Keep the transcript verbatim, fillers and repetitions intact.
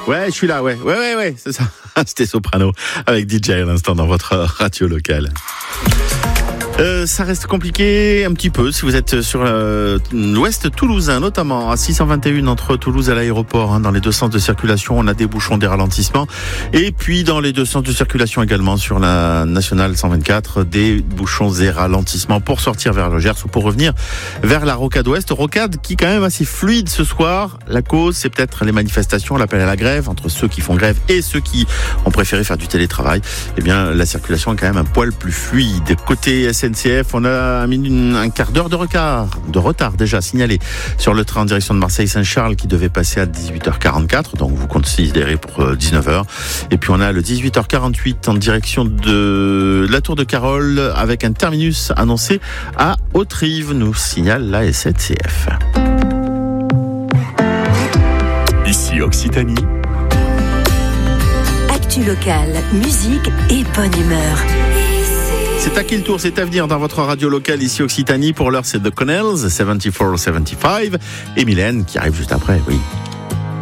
Ouais, je suis là, ouais. Ouais, ouais, ouais, c'est ça. C'était Soprano avec D J à l'instant dans votre radio locale. Euh, ça reste compliqué un petit peu si vous êtes sur euh, l'ouest toulousain, notamment à six cent vingt et un entre Toulouse et l'aéroport, hein, dans les deux sens de circulation, on a des bouchons, des ralentissements, et puis dans les deux sens de circulation également sur la nationale cent vingt-quatre, des bouchons et ralentissements pour sortir vers le Gers ou pour revenir vers la rocade ouest, rocade qui est quand même assez fluide ce soir. La cause, c'est peut-être les manifestations, l'appel à la grève entre ceux qui font grève et ceux qui ont préféré faire du télétravail. Eh bien, la circulation est quand même un poil plus fluide. Côté S N C F, on a mis un quart d'heure de retard, de retard déjà signalé sur le train en direction de Marseille-Saint-Charles qui devait passer à dix-huit heures quarante-quatre, donc vous considérez pour dix-neuf heures. Et puis on a le dix-huit heures quarante-huit en direction de la Tour de Carole avec un terminus annoncé à Haute-Rive, nous signale la S N C F. Ici Occitanie. Actu locale, musique et bonne humeur. C'est à qui le tour, c'est à venir dans votre radio locale ici Occitanie. Pour l'heure, c'est The Connells, soixante-quatre soixante-quinze, et Mylène qui arrive juste après, oui.